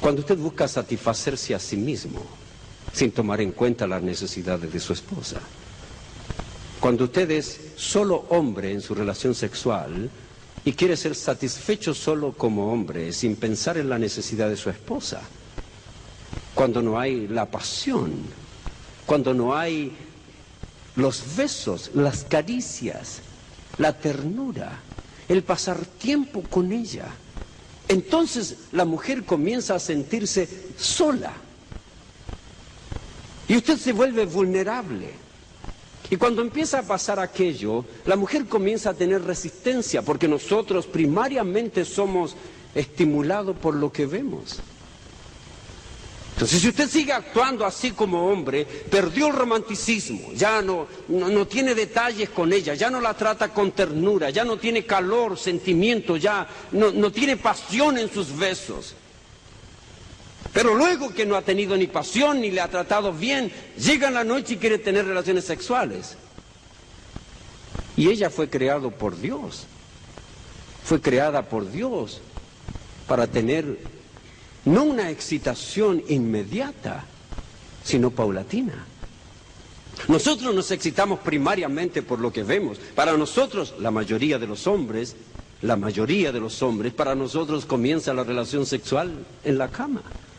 Cuando usted busca satisfacerse a sí mismo, sin tomar en cuenta las necesidades de su esposa. Cuando usted es solo hombre en su relación sexual y quiere ser satisfecho solo como hombre, sin pensar en la necesidad de su esposa. Cuando no hay la pasión, cuando no hay los besos, las caricias, la ternura, el pasar tiempo con ella. Entonces la mujer comienza a sentirse sola. Y usted se vuelve vulnerable. Y cuando empieza a pasar aquello, la mujer comienza a tener resistencia, porque nosotros primariamente somos estimulados por lo que vemos. Entonces, si usted sigue actuando así como hombre, perdió el romanticismo, ya no tiene detalles con ella, ya no la trata con ternura, ya no tiene calor, sentimiento, ya no tiene pasión en sus besos. Pero luego que no ha tenido ni pasión ni le ha tratado bien, llega en la noche y quiere tener relaciones sexuales. Y ella fue creada por Dios. Fue creada por Dios para tener no una excitación inmediata, sino paulatina. Nosotros nos excitamos primariamente por lo que vemos. Para nosotros, la mayoría de los hombres, para nosotros comienza la relación sexual en la cama.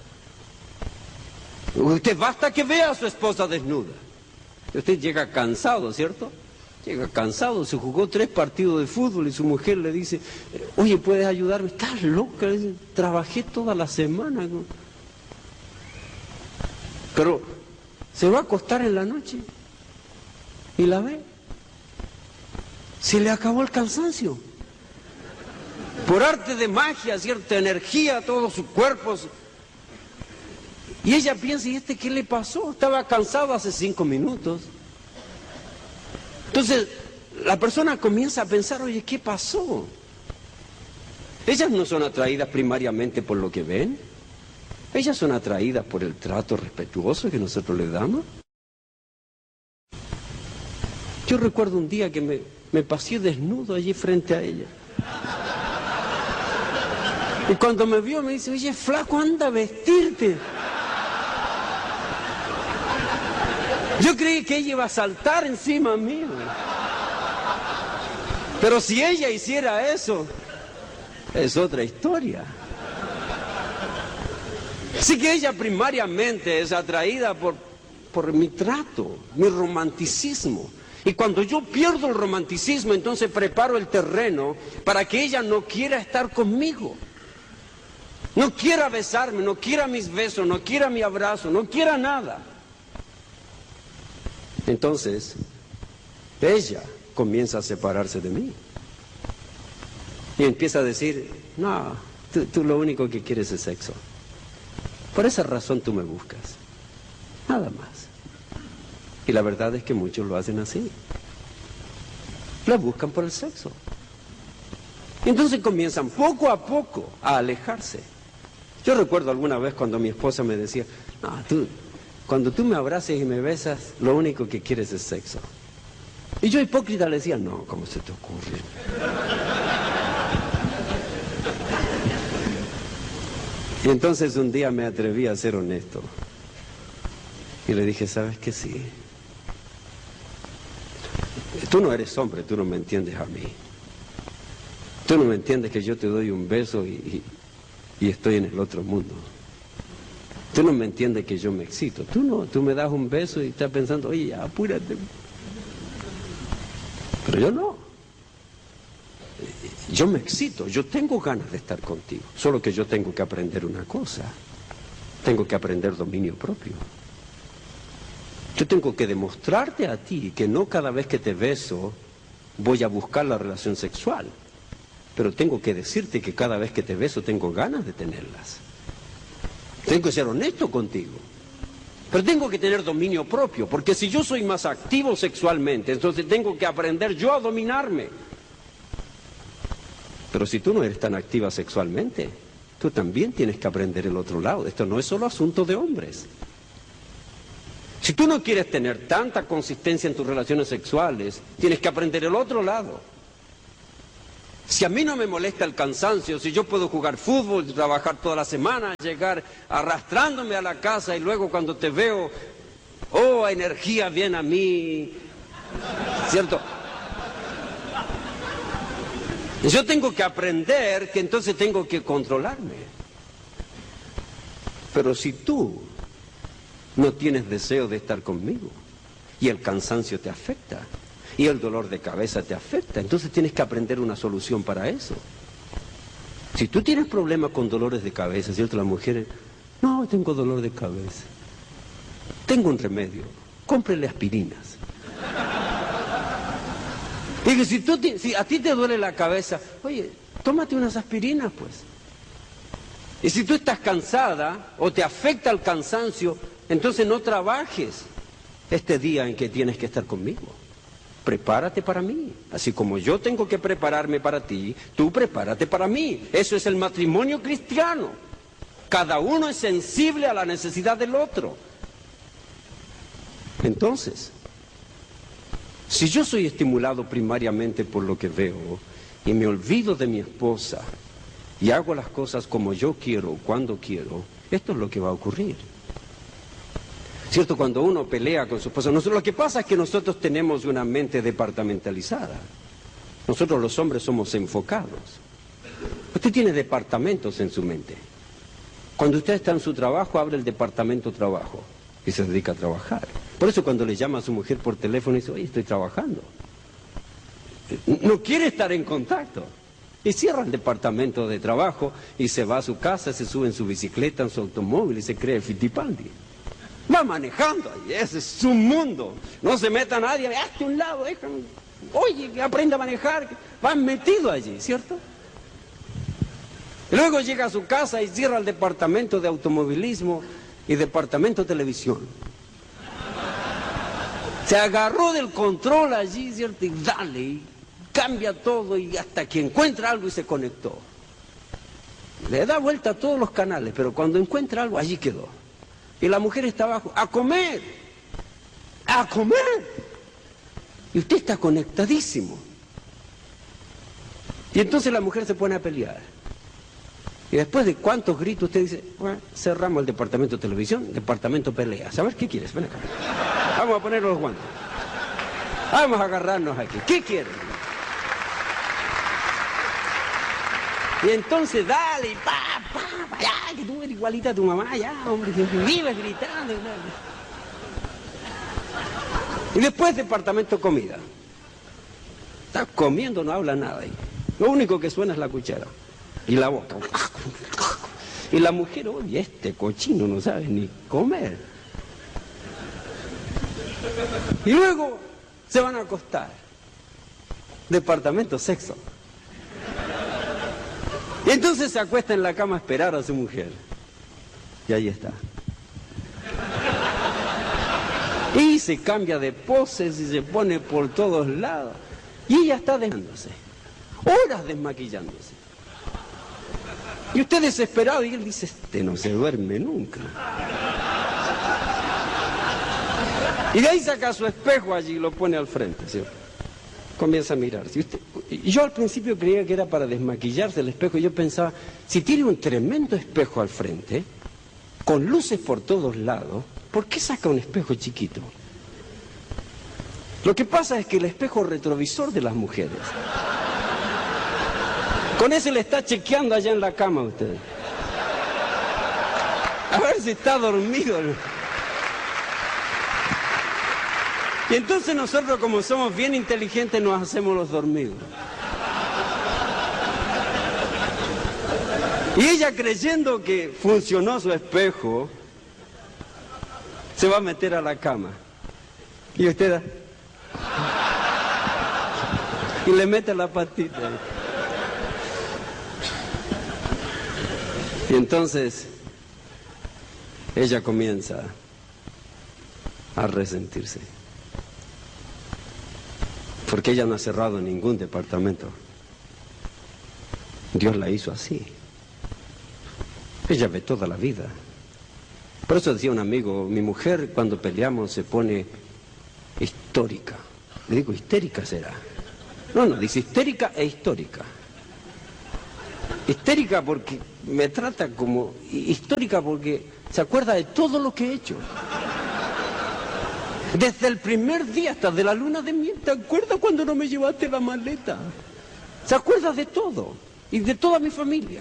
Usted basta que vea a su esposa desnuda. Usted llega cansado, ¿cierto? Llega cansado, se jugó 3 partidos de fútbol y su mujer le dice, oye, ¿puedes ayudarme? Estás loca, trabajé toda la semana. Pero se va a acostar en la noche y la ve. Se le acabó el cansancio. Por arte de magia, cierta energía, todo su cuerpo. Y ella piensa, ¿y qué le pasó? Estaba cansado hace 5 minutos. Entonces, la persona comienza a pensar, oye, ¿qué pasó? Ellas no son atraídas primariamente por lo que ven. Ellas son atraídas por el trato respetuoso que nosotros les damos. Yo recuerdo un día que me pasé desnudo allí frente a ella. Y cuando me vio me dice, oye, flaco, anda a vestirte. Yo creí que ella iba a saltar encima mío. Pero si ella hiciera eso, es otra historia. Así que ella primariamente es atraída por mi trato, mi romanticismo. Y cuando yo pierdo el romanticismo, entonces preparo el terreno para que ella no quiera estar conmigo. No quiera besarme, no quiera mis besos, no quiera mi abrazo, no quiera nada. Entonces, ella comienza a separarse de mí. Y empieza a decir, no, tú lo único que quieres es sexo. Por esa razón tú me buscas. Nada más. Y la verdad es que muchos lo hacen así. La buscan por el sexo. Y entonces comienzan poco a poco a alejarse. Yo recuerdo alguna vez cuando mi esposa me decía, no, cuando tú me abraces y me besas, lo único que quieres es sexo. Y yo hipócrita le decía, no, ¿cómo se te ocurre? Y entonces un día me atreví a ser honesto. Y le dije, ¿sabes qué? Sí. Tú no eres hombre, tú no me entiendes a mí. Tú no me entiendes que yo te doy un beso y estoy en el otro mundo. Tú no me entiendes que yo me excito. Tú me das un beso y estás pensando, oye, ya, apúrate. Pero yo no. Yo me excito, yo tengo ganas de estar contigo. Solo que yo tengo que aprender una cosa. Tengo que aprender dominio propio. Yo tengo que demostrarte a ti que no cada vez que te beso voy a buscar la relación sexual. Pero tengo que decirte que cada vez que te beso tengo ganas de tenerlas. Tengo que ser honesto contigo. Pero tengo que tener dominio propio, porque si yo soy más activo sexualmente, entonces tengo que aprender yo a dominarme. Pero si tú no eres tan activa sexualmente, tú también tienes que aprender el otro lado. Esto no es solo asunto de hombres. Si tú no quieres tener tanta consistencia en tus relaciones sexuales, tienes que aprender el otro lado. Si a mí no me molesta el cansancio, si yo puedo jugar fútbol, trabajar toda la semana, llegar arrastrándome a la casa y luego cuando te veo, oh, energía viene a mí, ¿cierto? Yo tengo que aprender que entonces tengo que controlarme. Pero si tú no tienes deseo de estar conmigo y el cansancio te afecta y el dolor de cabeza te afecta, entonces tienes que aprender una solución para eso. Si tú tienes problemas con dolores de cabeza, ¿cierto? Las mujeres, no, tengo dolor de cabeza. Tengo un remedio, cómprele aspirinas. Y que si a ti te duele la cabeza, oye, tómate unas aspirinas, pues. Y si tú estás cansada o te afecta el cansancio, entonces no trabajes este día en que tienes que estar conmigo. Prepárate para mí. Así como yo tengo que prepararme para ti, tú prepárate para mí. Eso es el matrimonio cristiano. Cada uno es sensible a la necesidad del otro. Entonces, si yo soy estimulado primariamente por lo que veo y me olvido de mi esposa y hago las cosas como yo quiero, cuando quiero, esto es lo que va a ocurrir. ¿Cierto? Cuando uno pelea con su esposa, lo que pasa es que nosotros tenemos una mente departamentalizada. Nosotros los hombres somos enfocados. Usted tiene departamentos en su mente. Cuando usted está en su trabajo, abre el departamento trabajo y se dedica a trabajar. Por eso cuando le llama a su mujer por teléfono y dice, oye, estoy trabajando. No quiere estar en contacto. Y cierra el departamento de trabajo y se va a su casa, se sube en su bicicleta, en su automóvil y se cree Fittipaldi. Va manejando, y ese es su mundo. No se meta nadie, hazte a un lado, déjame. Oye, que aprenda a manejar. Van metido allí, ¿cierto? Y luego llega a su casa y cierra el departamento de automovilismo y departamento de televisión. Se agarró del control allí, ¿cierto? Y dale, y cambia todo y hasta que encuentra algo y se conectó. Le da vuelta a todos los canales, pero cuando encuentra algo, allí quedó. Y la mujer está abajo, ¡a comer! ¡A comer! Y usted está conectadísimo. Y entonces la mujer se pone a pelear. Y después de cuántos gritos usted dice, bueno, cerramos el departamento de televisión, departamento pelea. ¿Sabes qué quieres? Ven acá. Vamos a poner los guantes. Vamos a agarrarnos aquí. ¿Qué quieres? Y entonces dale, ya, que tú eres igualita a tu mamá, ya, hombre, que vives gritando. Y después departamento comida. Estás comiendo, no habla nada ahí. Lo único que suena es la cuchara y la boca. Y la mujer, oye, este cochino no sabe ni comer. Y luego se van a acostar. Departamento sexo. Y entonces se acuesta en la cama a esperar a su mujer. Y ahí está. Y se cambia de poses y se pone por todos lados. Y ella está desmaquillándose. Horas desmaquillándose. Y usted desesperado y él dice, este no se duerme nunca. Y de ahí saca su espejo allí y lo pone al frente, ¿cierto? Comienza a mirar. Y yo al principio creía que era para desmaquillarse el espejo. Y yo pensaba, si tiene un tremendo espejo al frente, con luces por todos lados, ¿por qué saca un espejo chiquito? Lo que pasa es que el espejo retrovisor de las mujeres, con ese le está chequeando allá en la cama a usted. A ver si está dormido. Y entonces nosotros, como somos bien inteligentes, nos hacemos los dormidos. Y ella, creyendo que funcionó su espejo, se va a meter a la cama. Y usted y le mete la patita. Y entonces ella comienza a resentirse. Porque ella no ha cerrado ningún departamento. Dios la hizo así. Ella ve toda la vida. Por eso decía un amigo, mi mujer cuando peleamos se pone histórica. Le digo, histérica será. No, dice histérica e histórica. Histérica porque me trata como... Histórica porque se acuerda de todo lo que he hecho. Desde el primer día hasta de la luna de miel. ¿Te acuerdas cuando no me llevaste la maleta? Se acuerda de todo. Y de toda mi familia.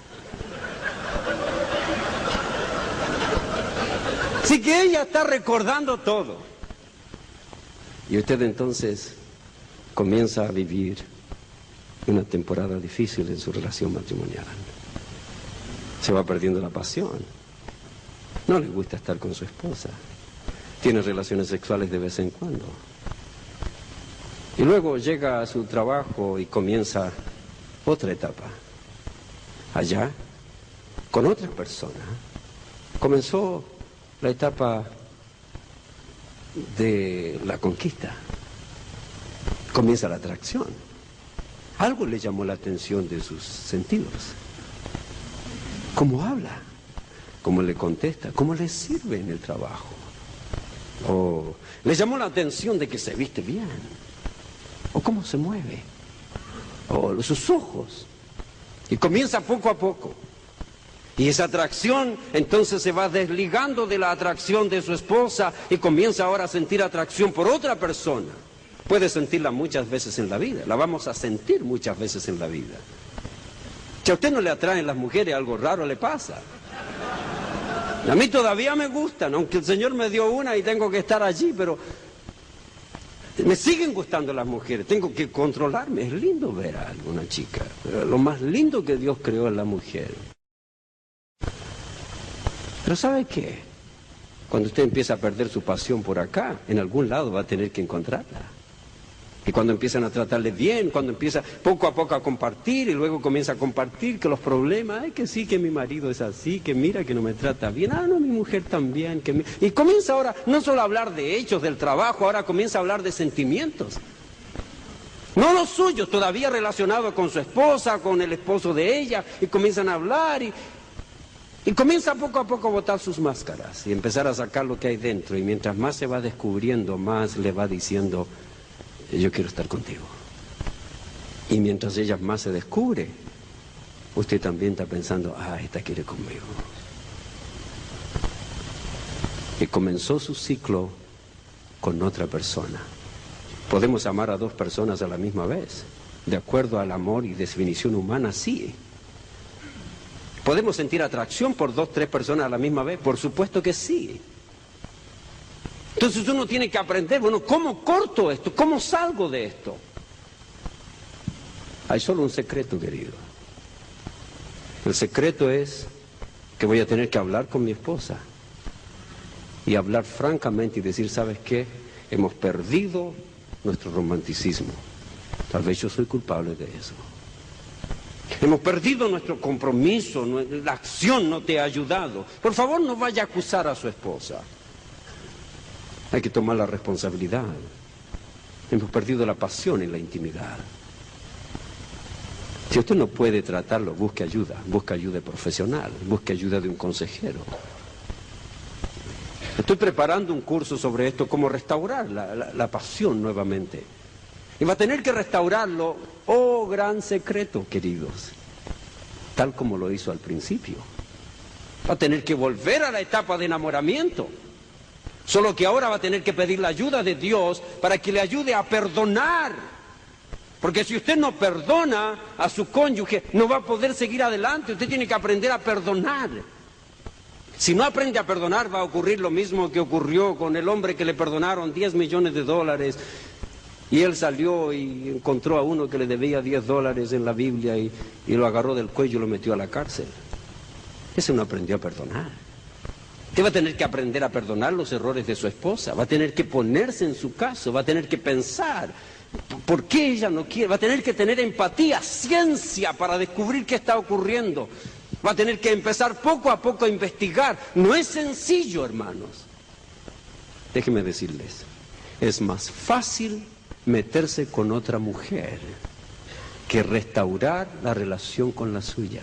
Así que ella está recordando todo. Y usted entonces comienza a vivir una temporada difícil en su relación matrimonial. Se va perdiendo la pasión. No le gusta estar con su esposa. Tiene relaciones sexuales de vez en cuando. Y luego llega a su trabajo y comienza otra etapa. Allá, con otra persona, comenzó la etapa de la conquista. Comienza la atracción. Algo le llamó la atención de sus sentidos. Cómo habla, cómo le contesta, cómo le sirve en el trabajo. O le llamó la atención de que se viste bien. O cómo se mueve. O sus ojos. Y comienza poco a poco. Y esa atracción entonces se va desligando de la atracción de su esposa y comienza ahora a sentir atracción por otra persona. Puede sentirla muchas veces en la vida, la vamos a sentir muchas veces en la vida. Si a usted no le atraen las mujeres, algo raro le pasa. A mí todavía me gustan, aunque el Señor me dio una y tengo que estar allí, pero me siguen gustando las mujeres, tengo que controlarme. Es lindo ver a alguna chica, pero lo más lindo que Dios creó es la mujer. Pero ¿sabe qué? Cuando usted empieza a perder su pasión por acá, en algún lado va a tener que encontrarla. Y cuando empiezan a tratarle bien, cuando empieza poco a poco a compartir y luego comienza a compartir que los problemas, ay, que sí, que mi marido es así, que mira que no me trata bien, ah, no, mi mujer también, y comienza ahora no solo a hablar de hechos del trabajo, ahora comienza a hablar de sentimientos. No los suyos, todavía relacionados con su esposa, con el esposo de ella, y comienzan a hablar y comienza poco a poco a botar sus máscaras y empezar a sacar lo que hay dentro. Y mientras más se va descubriendo, más le va diciendo, yo quiero estar contigo. Y mientras ella más se descubre, usted también está pensando, ah, esta quiere conmigo. Y comenzó su ciclo con otra persona. Podemos amar a dos personas a la misma vez, de acuerdo al amor y definición humana, sí. ¿Podemos sentir atracción por dos, tres personas a la misma vez? Por supuesto que sí. Entonces uno tiene que aprender, bueno, ¿cómo corto esto? ¿Cómo salgo de esto? Hay solo un secreto, querido. El secreto es que voy a tener que hablar con mi esposa y hablar francamente y decir, ¿sabes qué? Hemos perdido nuestro romanticismo. Tal vez yo soy culpable de eso. Hemos perdido nuestro compromiso, la acción no te ha ayudado. Por favor, no vaya a acusar a su esposa. Hay que tomar la responsabilidad. Hemos perdido la pasión en la intimidad. Si usted no puede tratarlo, busque ayuda profesional, busque ayuda de un consejero. Estoy preparando un curso sobre esto, cómo restaurar la pasión nuevamente. Y va a tener que restaurarlo, oh gran secreto, queridos, tal como lo hizo al principio. Va a tener que volver a la etapa de enamoramiento. Solo que ahora va a tener que pedir la ayuda de Dios para que le ayude a perdonar. Porque si usted no perdona a su cónyuge, no va a poder seguir adelante. Usted tiene que aprender a perdonar. Si no aprende a perdonar, va a ocurrir lo mismo que ocurrió con el hombre que le perdonaron $10 millones. Y él salió y encontró a uno que le debía $10 en la Biblia y lo agarró del cuello y lo metió a la cárcel. Ese no aprendió a perdonar. Usted va a tener que aprender a perdonar los errores de su esposa, va a tener que ponerse en su caso, va a tener que pensar por qué ella no quiere, va a tener que tener empatía, ciencia para descubrir qué está ocurriendo, va a tener que empezar poco a poco a investigar. No es sencillo, hermanos. Déjenme decirles, es más fácil meterse con otra mujer que restaurar la relación con la suya.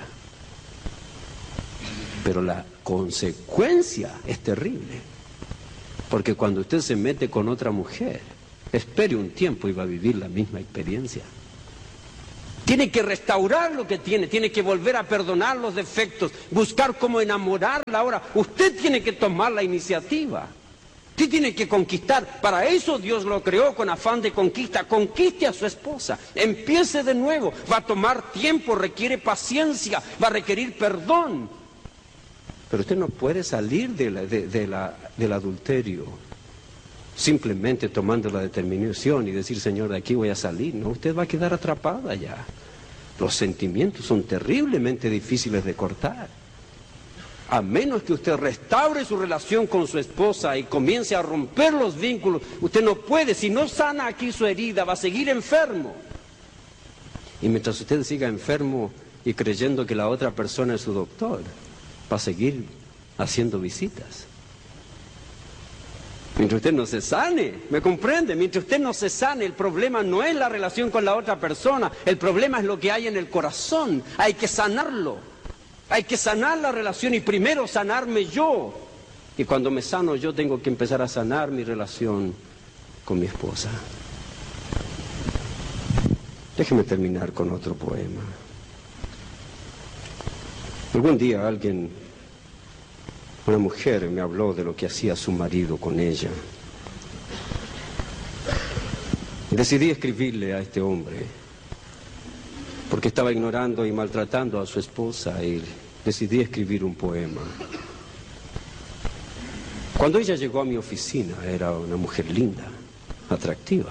Pero la consecuencia es terrible, porque cuando usted se mete con otra mujer, espere un tiempo y va a vivir la misma experiencia. Tiene que restaurar lo que tiene que volver a perdonar los defectos, buscar cómo enamorarla. Ahora, usted tiene que tomar la iniciativa. Usted tiene que conquistar. Para eso Dios lo creó con afán de conquista. Conquiste a su esposa. Empiece de nuevo. Va a tomar tiempo, requiere paciencia, va a requerir perdón. Pero usted no puede salir del adulterio simplemente tomando la determinación y decir, Señor, de aquí voy a salir. No, usted va a quedar atrapada ya. Los sentimientos son terriblemente difíciles de cortar. A menos que usted restaure su relación con su esposa y comience a romper los vínculos, usted no puede. Si no sana aquí su herida, va a seguir enfermo. Y mientras usted siga enfermo y creyendo que la otra persona es su doctor, va a seguir haciendo visitas. Mientras usted no se sane, ¿me comprende? Mientras usted no se sane, el problema no es la relación con la otra persona, el problema es lo que hay en el corazón. Hay que sanarlo, hay que sanar la relación y primero sanarme yo. Y cuando me sano yo tengo que empezar a sanar mi relación con mi esposa. Déjeme terminar con otro poema. Algún día una mujer me habló de lo que hacía su marido con ella. Decidí escribirle a este hombre, porque estaba ignorando y maltratando a su esposa, y decidí escribir un poema. Cuando ella llegó a mi oficina, era una mujer linda, atractiva.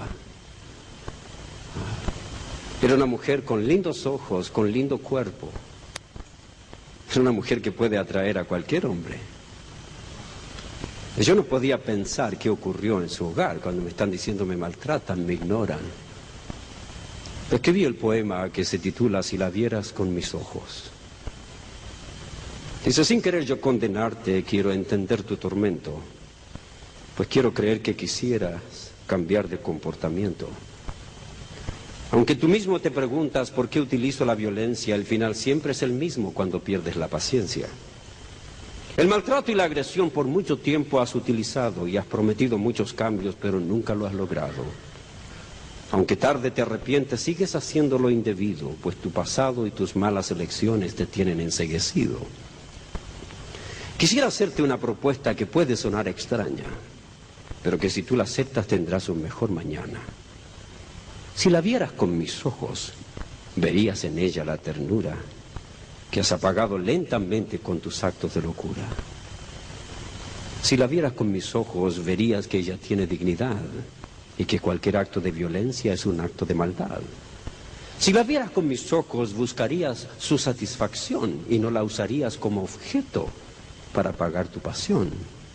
Era una mujer con lindos ojos, con lindo cuerpo. Era una mujer que puede atraer a cualquier hombre. Yo no podía pensar qué ocurrió en su hogar cuando me están diciendo me maltratan, me ignoran. Escribí el poema que se titula Si la vieras con mis ojos. Dice, sin querer yo condenarte, quiero entender tu tormento, pues quiero creer que quisieras cambiar de comportamiento. Aunque tú mismo te preguntas por qué utilizo la violencia, el final siempre es el mismo cuando pierdes la paciencia. El maltrato y la agresión por mucho tiempo has utilizado y has prometido muchos cambios, pero nunca lo has logrado. Aunque tarde te arrepientes, sigues haciendo lo indebido, pues tu pasado y tus malas elecciones te tienen enceguecido. Quisiera hacerte una propuesta que puede sonar extraña, pero que si tú la aceptas tendrás un mejor mañana. Si la vieras con mis ojos, verías en ella la ternura que has apagado lentamente con tus actos de locura. Si la vieras con mis ojos, verías que ella tiene dignidad y que cualquier acto de violencia es un acto de maldad. Si la vieras con mis ojos, buscarías su satisfacción y no la usarías como objeto para apagar tu pasión.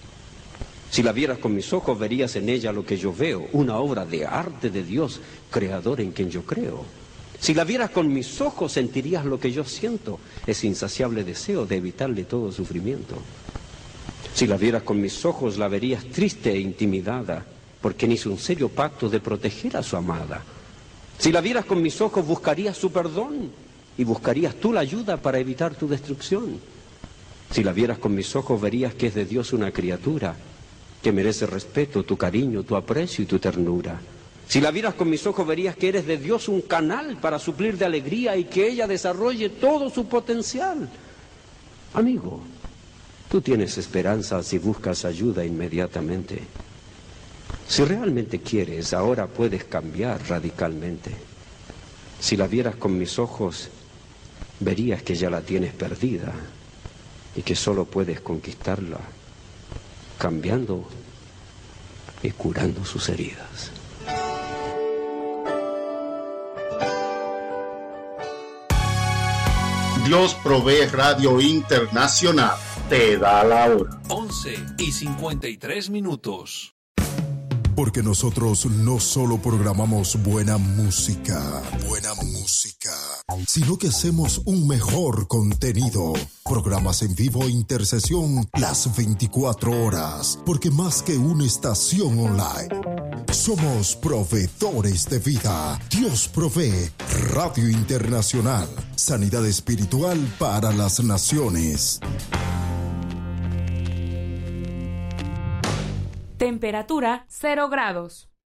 Si la vieras con mis ojos, verías en ella lo que yo veo, una obra de arte de Dios, creador en quien yo creo. Si la vieras con mis ojos, sentirías lo que yo siento, ese insaciable deseo de evitarle todo sufrimiento. Si la vieras con mis ojos, la verías triste e intimidada, porque hizo un serio pacto de proteger a su amada. Si la vieras con mis ojos, buscarías su perdón y buscarías tú la ayuda para evitar tu destrucción. Si la vieras con mis ojos, verías que es de Dios una criatura que merece respeto, tu cariño, tu aprecio y tu ternura. Si la vieras con mis ojos, verías que eres de Dios un canal para suplir de alegría y que ella desarrolle todo su potencial. Amigo, tú tienes esperanza si buscas ayuda inmediatamente. Si realmente quieres, ahora puedes cambiar radicalmente. Si la vieras con mis ojos, verías que ya la tienes perdida y que solo puedes conquistarla cambiando y curando sus heridas. Dios Provee Radio Internacional te da la hora. 11:53. Porque nosotros no solo programamos buena música, sino que hacemos un mejor contenido. Programas en vivo e intercesión las 24 horas. Porque más que una estación online, somos proveedores de vida. Dios Provee Radio Internacional. Sanidad espiritual para las naciones. Temperatura 0 grados.